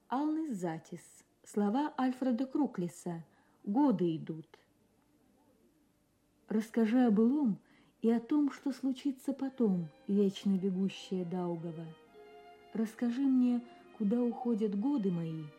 Алнис Затис. Слова Альфреда Круклиса. Годы идут. Расскажи о былом и о том, что случится потом, вечно бегущая Даугава. Расскажи мне, куда уходят годы мои,